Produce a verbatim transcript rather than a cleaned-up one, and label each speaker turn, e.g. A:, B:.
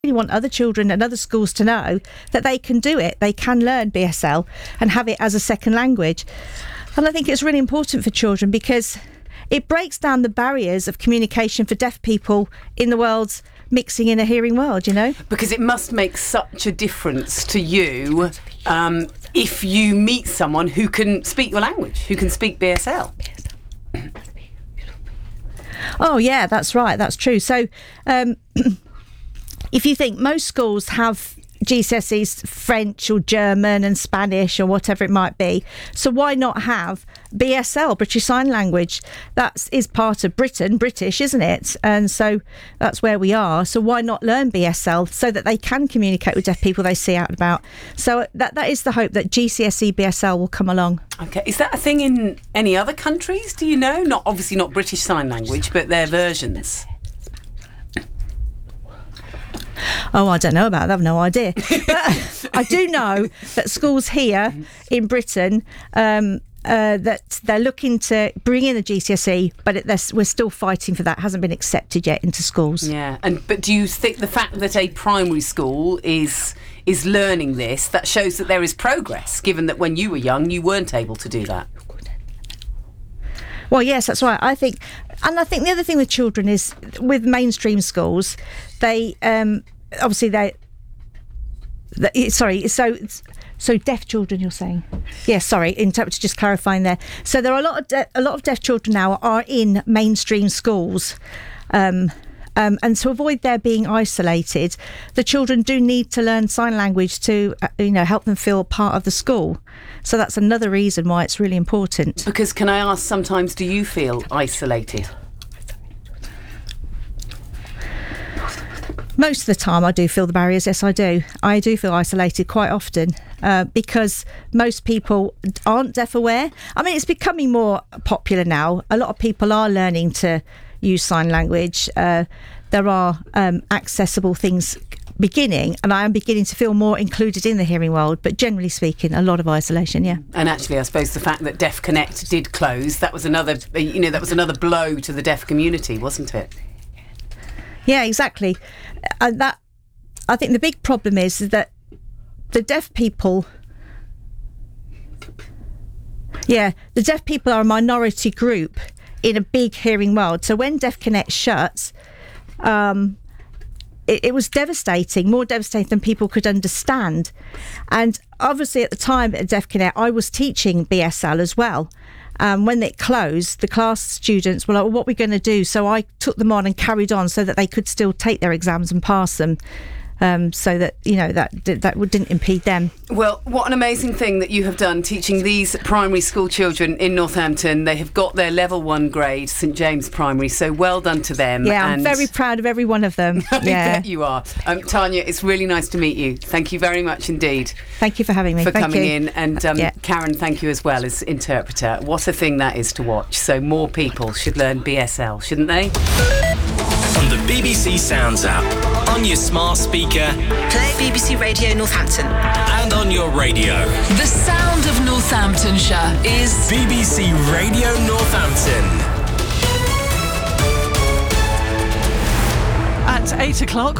A: really want other children and other schools to know that they can do it. They can learn B S L and have it as a second language. And I think it's really important for children because it breaks down the barriers of communication for deaf people in the world's mixing in a hearing world, you know?
B: Because it must make such a difference to you um, if you meet someone who can speak your language, who can speak B S L.
A: Oh, yeah, that's right. That's true. So um, if you think most schools have G C S Es French or German and Spanish or whatever it might be, so why not have B S L, British Sign Language? That is part of Britain, British, isn't it? And so that's where we are. So why not learn B S L so that they can communicate with deaf people they see out and about? So that that is the hope, that G C S E B S L will come along.
B: Okay, is that a thing in any other countries? Do you know? Not obviously not British Sign Language, but their versions.
A: Oh, I don't know about that. I've no idea. But I do know that schools here in Britain, um, uh, that they're looking to bring in the G C S E, but it, we're still fighting for that. It hasn't been accepted yet into schools.
B: Yeah, and but do you think the fact that a primary school is is learning this, that shows that there is progress, given that when you were young, you weren't able to do that?
A: Well, yes, that's right. I think, and I think the other thing with children is with mainstream schools, they um, obviously they, they. Sorry, so so deaf children. You're saying? Yes. Yeah, sorry, interpreter just clarifying there. So there are a lot of de- a lot of deaf children now are in mainstream schools. Um, Um, and to avoid their being isolated, the children do need to learn sign language to, uh, you know, help them feel part of the school. So that's another reason why it's really important.
B: Because can I ask, sometimes do you feel isolated?
A: Most of the time I do feel the barriers, yes I do. I do feel isolated quite often uh, because most people aren't deaf aware. I mean, it's becoming more popular now. A lot of people are learning to use sign language. Uh, there are um, accessible things beginning, and I am beginning to feel more included in the hearing world, but generally speaking, a lot of isolation, yeah.
B: And actually, I suppose the fact that Deaf Connect did close, that was another, you know, that was another blow to the deaf community, wasn't it?
A: Yeah, exactly. And that, I think the big problem is that the deaf people, yeah, the deaf people are a minority group in a big hearing world. So when Deaf Connect shuts, um, it, it was devastating, more devastating than people could understand. And obviously at the time at Deaf Connect, I was teaching B S L as well. Um, when it closed, the class students were like, well, what are we going to do? So I took them on and carried on so that they could still take their exams and pass them. Um, so that, you know, that that didn't impede them.
B: Well, what an amazing thing that you have done, teaching these primary school children in Northampton. They have got their level one grade, St James Primary, so well done to them.
A: Yeah, I'm
B: and
A: very proud of every one of them.
B: I
A: yeah.
B: bet you are. Um, Tanya, it's really nice to meet you. Thank you very much indeed.
A: Thank you for having me.
B: For
A: thank
B: coming
A: you.
B: in. And um, yeah. Karen, thank you as well as interpreter. What a thing that is to watch. So more people should learn B S L, shouldn't they?
C: On the B B C Sounds app, on your smart speaker,
D: play B B C Radio Northampton,
C: and on your radio.
D: The sound of Northamptonshire is
C: B B C Radio Northampton.
E: At eight o'clock,